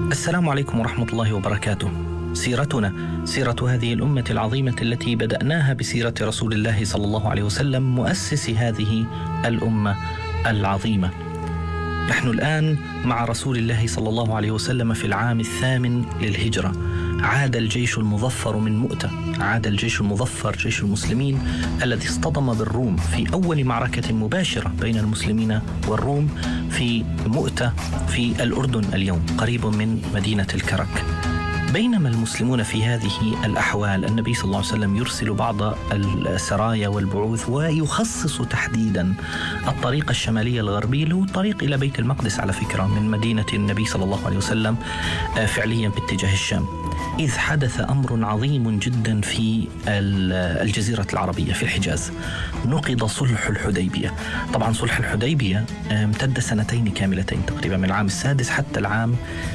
السلام عليكم ورحمة الله وبركاته. سيرتنا سيرة هذه الأمة العظيمة التي بدأناها بسيرة رسول الله صلى الله عليه وسلم مؤسس هذه الأمة العظيمة. نحن الآن مع رسول الله صلى الله عليه وسلم في العام 8 للهجرة. عاد الجيش المظفر من مؤتة، عاد الجيش المظفر جيش المسلمين الذي اصطدم بالروم في أول معركة مباشرة بين المسلمين والروم في مؤتة في الأردن اليوم قريب من مدينة الكرك. بينما المسلمون في هذه الأحوال النبي صلى الله عليه وسلم يرسل بعض السرايا والبعوث ويخصص تحديدا الطريق الشمالي الغربي اللي هو الطريق إلى بيت المقدس على فكرة من مدينة النبي صلى الله عليه وسلم فعليا باتجاه الشام، إذ حدث أمر عظيم جدا في الجزيرة العربية في الحجاز. نقض صلح الحديبية. طبعا صلح الحديبية امتد 2 كاملتين تقريبا من العام 6 حتى العام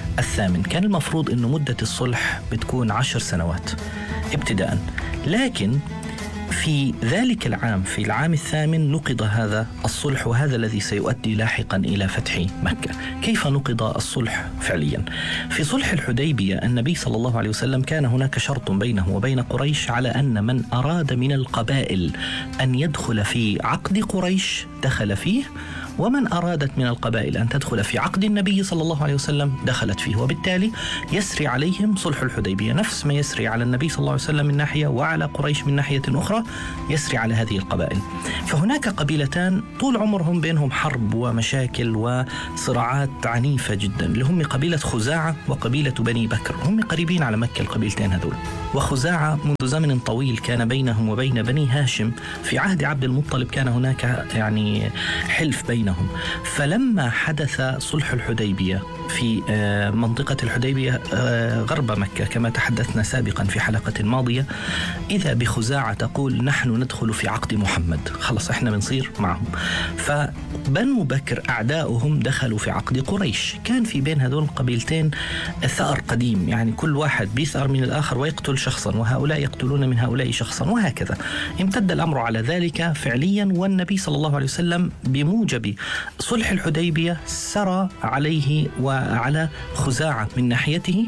8. كان المفروض أنه مدة الصلح بتكون 10 سنوات ابتداء، لكن في ذلك العام في العام 8 نقض هذا الصلح، وهذا الذي سيؤدي لاحقا إلى فتح مكة. كيف نقض الصلح فعليا؟ في صلح الحديبية النبي صلى الله عليه وسلم كان هناك شرط بينه وبين قريش على أن من أراد من القبائل أن يدخل في عقد قريش دخل فيه، ومن أرادت من القبائل أن تدخل في عقد النبي صلى الله عليه وسلم دخلت فيه، وبالتالي يسري عليهم صلح الحديبية نفس ما يسري على النبي صلى الله عليه وسلم من ناحية وعلى قريش من ناحية أخرى، يسري على هذه القبائل. فهناك قبيلتان طول عمرهم بينهم حرب ومشاكل وصراعات عنيفة جدا، اللي هم قبيلة خزاعة وقبيلة بني بكر. هم قريبين على مكة القبيلتين هذول. وخزاعة منذ زمن طويل كان بينهم وبين بني هاشم، في عهد عبد المطلب كان هناك يعني حلف بينهم. فلما حدث صلح الحديبية في منطقة الحديبية غرب مكة كما تحدثنا سابقا في حلقة ماضية، إذا بخزاعة تقول نحن ندخل في عقد محمد، خلص احنا بنصير معهم. فبنو بكر أعداؤهم دخلوا في عقد قريش. كان في بين هذول القبيلتين ثأر قديم، يعني كل واحد بيثأر من الآخر ويقتل شخصا، وهؤلاء يقتلون من هؤلاء شخصا، وهكذا امتد الأمر على ذلك فعليا. والنبي صلى الله عليه وسلم بموجب صلح الحديبية سرى عليه وعلى خزاعة من ناحيته،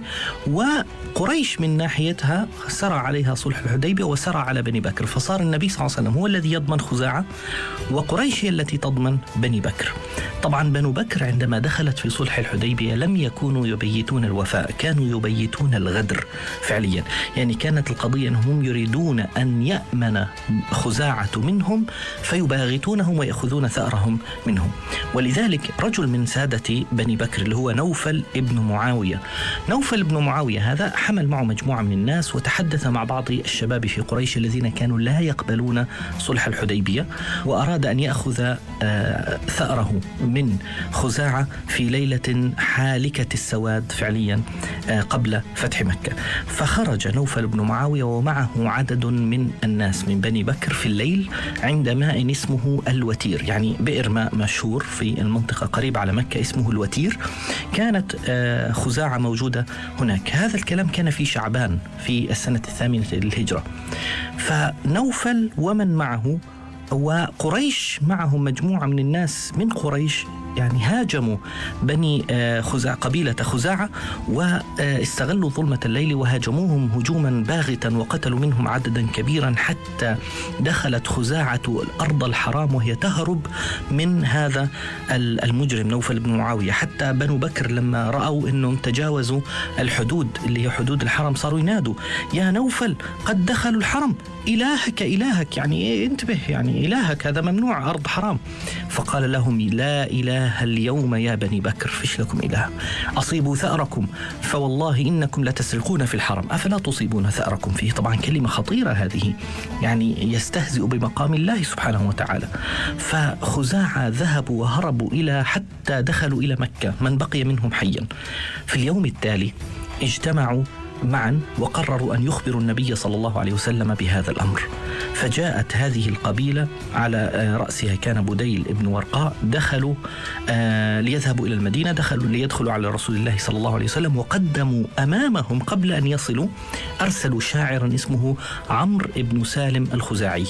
وقريش من ناحيتها سرى عليها صلح الحديبية وسرى على بني بكر. فصار النبي صلى الله عليه وسلم هو الذي يضمن خزاعة، وقريش هي التي تضمن بني بكر. طبعا بنو بكر عندما دخلت في صلح الحديبية لم يكونوا يبيتون الوفاء، كانوا يبيتون الغدر فعليا. يعني كانت القضية أنهم يريدون أن يأمن خزاعة منهم فيباغتونهم ويأخذون ثأرهم منهم. ولذلك رجل من سادة بني بكر اللي هو نوفل ابن معاوية، نوفل ابن معاوية هذا حمل معه مجموعة من الناس وتحدث مع بعض الشباب في قريش الذين كانوا لا يقبلون صلح الحديبية، وأراد أن يأخذ ثأره من خزاعة في ليلة حالكة السواد فعليا قبل فتح مكة. فخرج نوفل بن معاوية ومعه عدد من الناس من بني بكر في الليل عند ماء اسمه الوتير، يعني بئر ماء مشهور في المنطقة قريب على مكة اسمه الوتير. كانت خزاعة موجودة هناك. هذا الكلام كان في شعبان في السنة 8 للهجرة. فنوفل ومن معه وقريش معهم مجموعة من الناس من قريش يعني هاجموا بني قبيلة خزاعة واستغلوا ظلمة الليل وهاجموهم هجوما باغتا وقتلوا منهم عددا كبيرا، حتى دخلت خزاعة الأرض الحرام وهي تهرب من هذا المجرم نوفل بن معاوية. حتى بنو بكر لما رأوا أنهم تجاوزوا الحدود اللي هي حدود الحرم صاروا ينادوا يا نوفل قد دخلوا الحرم، إلهك إلهك، يعني انتبه، يعني إلهك هذا ممنوع، أرض حرام. فقال لهم لا إله اليوم يا بني بكر، فيش لكم إله، أصيبوا ثأركم فوالله إنكم لتسرقون في الحرم أفلا تصيبون ثأركم فيه. طبعا كلمة خطيرة هذه، يعني يستهزئ بمقام الله سبحانه وتعالى. فخزاعة ذهبوا وهربوا إلى حتى دخلوا إلى مكة من بقي منهم حيا. في اليوم التالي اجتمعوا معا وقرروا أن يخبروا النبي صلى الله عليه وسلم بهذا الأمر. فجاءت هذه القبيلة على رأسها كان بديل ابن ورقاء، دخلوا ليذهبوا إلى المدينة، دخلوا ليدخلوا على رسول الله صلى الله عليه وسلم، وقدموا أمامهم قبل أن يصلوا أرسلوا شاعرا اسمه عمرو ابن سالم الخزاعي.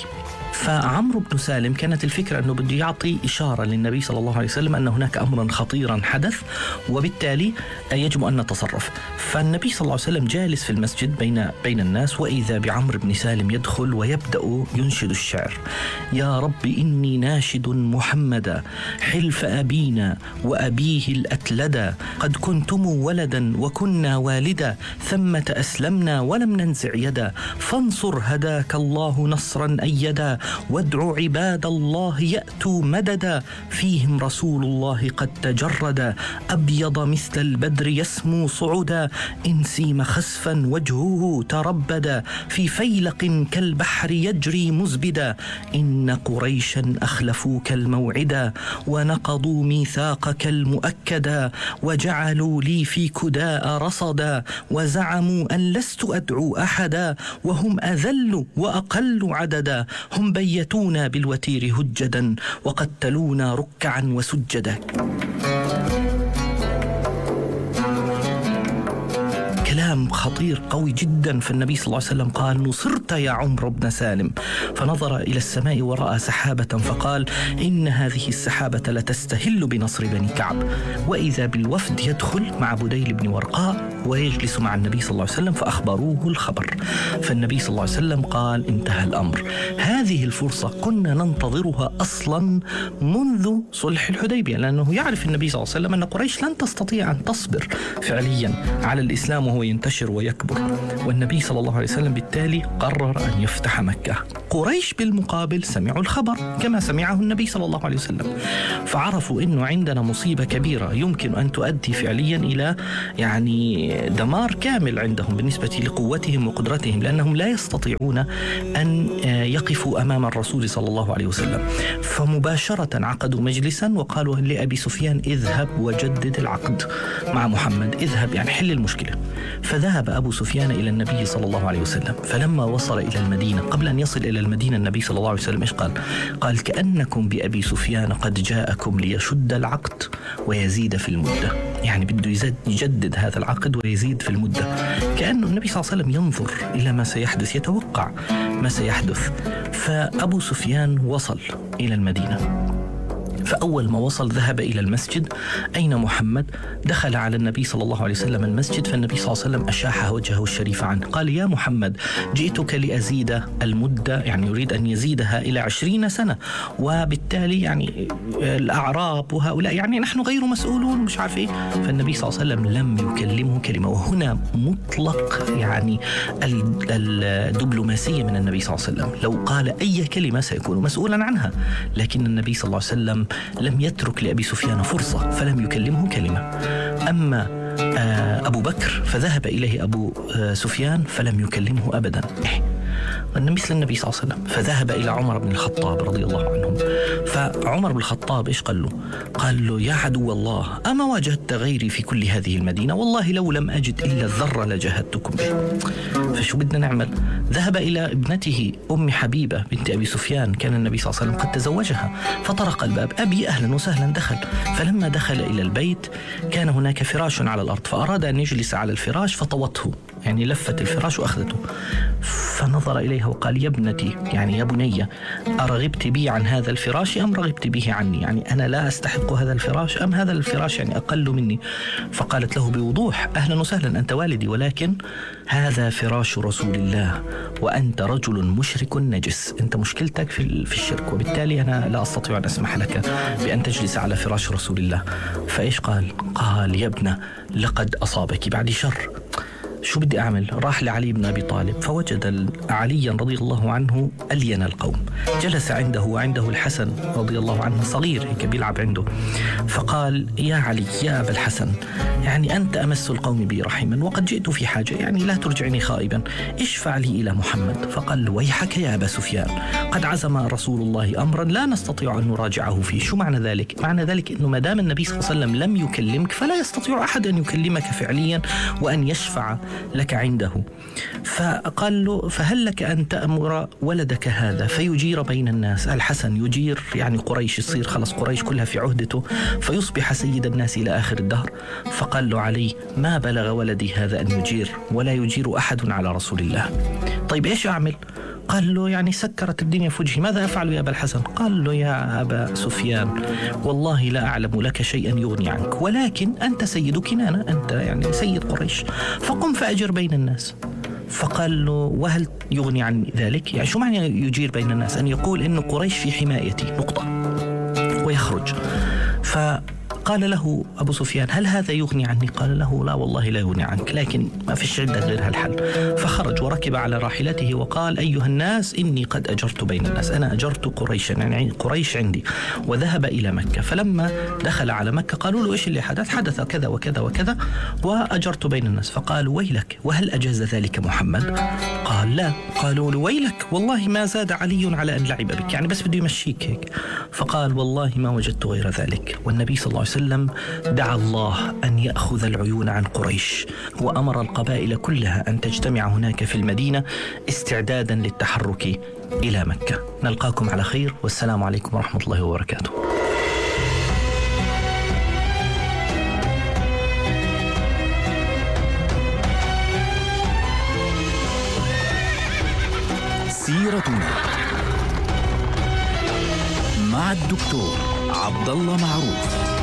فعمرو بن سالم كانت الفكرة أنه بده يعطي إشارة للنبي صلى الله عليه وسلم أن هناك أمرا خطيرا حدث وبالتالي يجب أن نتصرف. فالنبي صلى الله عليه وسلم جالس في المسجد بين الناس، وإذا بعمرو بن سالم يدخل ويبدأ ينشد الشعر: يا رب إني ناشد محمدا حلف أبينا وأبيه الأتلدا، قد كنتم ولدا وكنا والدا، ثمة أسلمنا ولم ننزع يدا، فانصر هداك الله نصرا أيدا، وادع عباد الله يأتوا مددا، فيهم رسول الله قد تجردا، أبيض مثل البدر يسمو صعدا، إن سيم خسفا وجهه تربدا، في فيلق كالبحر يجري مزبدا، إن قريشا أخلفوك الموعدا، ونقضوا ميثاقك المؤكدا، وجعلوا لي في كداء رصدا، وزعموا أن لست أدعو أحدا، وهم أذل وأقل عددا، هم بيتونا بالوتير هجدا، وقتلونا ركعا وسجدا. كلام خطير قوي جدا. فالنبي صلى الله عليه وسلم قال: نصرت يا عمرو بن سالم. فنظر إلى السماء ورأى سحابة فقال: إن هذه السحابة لتستهل بنصر بني كعب. وإذا بالوفد يدخل مع بديل بن ورقاء ويجلس مع النبي صلى الله عليه وسلم، فأخبروه الخبر. فالنبي صلى الله عليه وسلم قال: انتهى الأمر. هذه الفرصة كنا ننتظرها أصلا منذ صلح الحديبية، لأنه يعرف النبي صلى الله عليه وسلم أن قريش لن تستطيع أن تصبر فعليا على الإسلام وهو ينتشر ويكبر، والنبي صلى الله عليه وسلم بالتالي قرر أن يفتح مكة. قريش بالمقابل سمعوا الخبر كما سمعه النبي صلى الله عليه وسلم، فعرفوا أنه عندنا مصيبة كبيرة يمكن أن تؤدي فعليا إلى دمار كامل عندهم بالنسبة لقوتهم وقدرتهم، لأنهم لا يستطيعون أن يقفوا أمام الرسول صلى الله عليه وسلم. فمباشرة عقدوا مجلسا وقالوا لأبي سفيان: اذهب وجدد العقد مع محمد، اذهب يعني حل المشكلة. فذهب أبو سفيان إلى النبي صلى الله عليه وسلم، فلما وصل إلى المدينة، قبل أن يصل إلى المدينة النبي صلى الله عليه وسلم إيش قال؟ قال: كأنكم بأبي سفيان قد جاءكم ليشد العقد ويزيد في المدة، يعني بده يجدد هذا العقد ويزيد في المدة. كأنه النبي صلى الله عليه وسلم ينظر إلى ما سيحدث، يتوقع ما سيحدث. فأبو سفيان وصل إلى المدينة، فأول ما وصل ذهب إلى المسجد. أين محمد؟ دخل على النبي صلى الله عليه وسلم المسجد، فالنبي صلى الله عليه وسلم أشاح وجهه الشريف عنه، قال: يا محمد، جئتك لأزيد المدة، يعني يريد أن يزيدها إلى 20 سنة، وبالتالي يعني الأعراب وهؤلاء يعني نحن غير مسؤولون مش عارف إيه. فالنبي صلى الله عليه وسلم لم يكلمه كلمة، وهنا مطلق يعني الدبلوماسية من النبي صلى الله عليه وسلم، لو قال أي كلمة سيكون مسؤولا عنها، لكن النبي صلى الله عليه وسلم لم يترك لأبي سفيان فرصة فلم يكلمه كلمة. أما أبو بكر فذهب إليه أبو سفيان فلم يكلمه أبدا، مثل النبي صلى الله عليه وسلم. فذهب إلى عمر بن الخطاب رضي الله عنه، فعمر بن الخطاب إيش قال له؟ قال له: يا عدو الله، أما واجهت غيري في كل هذه المدينة؟ والله لو لم أجد إلا الذرة لجاهدتكم به. فشو بدنا نعمل؟ ذهب إلى ابنته أم حبيبة بنت أبي سفيان، كان النبي صلى الله عليه وسلم قد تزوجها، فطرق الباب: أبي أهلا وسهلا. دخل، فلما دخل إلى البيت كان هناك فراش على الأرض، فأراد أن يجلس على الفراش فطوته، يعني لفت الفراش وأخذته. فنظر إليها وقال: يا ابنتي، يعني يا بني، أرغبت بي عن هذا الفراش أم رغبت به عني؟ يعني أنا لا أستحق هذا الفراش أم هذا الفراش يعني أقل مني؟ فقالت له بوضوح: أهلا وسهلا، أنت والدي، ولكن هذا فراش رسول الله وأنت رجل مشرك نجس، أنت مشكلتك في الشرك، وبالتالي أنا لا أستطيع أن أسمح لك بأن تجلس على فراش رسول الله. فإيش قال؟ قال: يا ابنة، لقد أصابك بعد شر. شو بدي أعمل؟ راح لعلي بن أبي طالب فوجد عليا رضي الله عنه ألين القوم، جلس عنده وعنده الحسن رضي الله عنه صغير هيك بيلعب عنده، فقال: يا علي يا أبا الحسن، يعني أنت أمس القوم بي رحما وقد جئت في حاجة، يعني لا ترجعني خائبا، اشفع لي إلى محمد. فقال: ويحك يا أبا سفيان، قد عزم رسول الله أمرا لا نستطيع أن نراجعه فيه. شو معنى ذلك؟ معنى ذلك أنه ما دام النبي صلى الله عليه وسلم لم يكلمك فلا يستطيع أحد أن يكلمك فعليا وأن يشفع لك عنده. فقال له: فهل لك أن تأمر ولدك هذا فيجير بين الناس؟ الحسن يجير يعني قريش، يصير خلص قريش كلها في عهدته فيصبح سيد الناس إلى آخر الدهر. فقال له علي: ما بلغ ولدي هذا أن يجير، ولا يجير أحد على رسول الله. طيب إيش أعمل؟ قال له يعني سكرت الدنيا في وجهي، ماذا أفعل يا أبا الحسن؟ قال له يا أبا سفيان والله لا أعلم لك شيئا يغني عنك، ولكن أنت سيد كنانة، أنت يعني سيد قريش، فقم فأجر بين الناس. فقال له وهل يغني عن ذلك؟ يعني شو معنى يجير بين الناس؟ أن يقول إنه قريش في حمايتي نقطة ويخرج. فقال له أبو سفيان هل هذا يغني عني؟ قال له لا والله لا يغني عنك، لكن ما فيش عندك غير هالحل. فخرج وركب على راحلته وقال أيها الناس إني قد أجرت بين الناس، أنا أجرت قريشا، يعني قريش عندي، وذهب إلى مكة. فلما دخل على مكة قالوا له إيش اللي حدث؟ حدث كذا وكذا وكذا وأجرت بين الناس. فقالوا ويلك وهل أجاز ذلك محمد؟ قال لا. قالوا له ويلك والله ما زاد علي على أن لعب بك، يعني بس بده يمشيك هيك. فقال والله ما وجدت غير ذلك. والنبي صلى الله عليه وسلم دعا الله أن يأخذ العيون عن قريش، وأمر القبائل كلها أن تجتمع هناك في المدينة استعدادا للتحرك إلى مكة. نلقاكم على خير، والسلام عليكم ورحمة الله وبركاته. سيرتنا مع الدكتور عبد الله معروف.